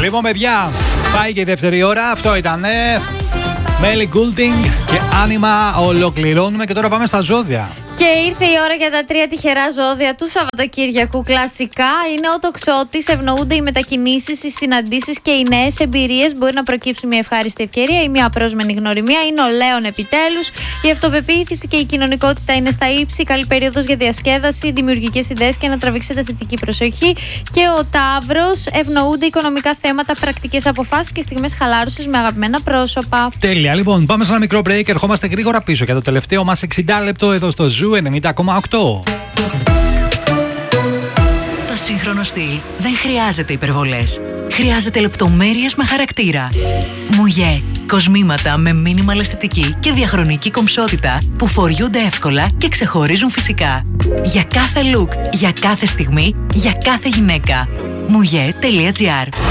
Λοιπόν, παιδιά, πάει και η δεύτερη ώρα. Αυτό ήταν Melly Goulding και Άνιμα. Ολοκληρώνουμε και τώρα πάμε στα ζώδια. Και ήρθε η ώρα για τα 3 τυχερά ζώδια του Σαββατοκύριακου. Κλασικά είναι ο Τοξότης, ευνοούνται οι μετακινήσεις, οι συναντήσεις και οι νέες εμπειρίες. Μπορεί να προκύψει μια ευχάριστη ευκαιρία ή μια απρόσμενη γνωριμία. Είναι ο Λέων επιτέλους. Η αυτοπεποίθηση και η κοινωνικότητα είναι στα ύψη. Καλή περίοδος για διασκέδαση, δημιουργικές ιδέες και να τραβήξετε θετική προσοχή. Και ο Ταύρος, ευνοούνται οικονομικά θέματα, πρακτικές αποφάσεις και στιγμές χαλάρωσης με αγαπημένα πρόσωπα. Τέλεια. Λοιπόν, πάμε σε ένα μικρό break. Ερχόμαστε γρήγορα πίσω για το τελευταίο μας 60 λεπτό εδώ στο Ζου 90,8. Το σύγχρονο στυλ δεν χρειάζεται υπερβολές. Χρειάζεται λεπτομέρειες με χαρακτήρα. Μουγέ. Κοσμήματα με μίνιμαλ αισθητική και διαχρονική κομψότητα που φοριούνται εύκολα και ξεχωρίζουν φυσικά. Για κάθε look, για κάθε στιγμή, για κάθε γυναίκα. Mouye.gr.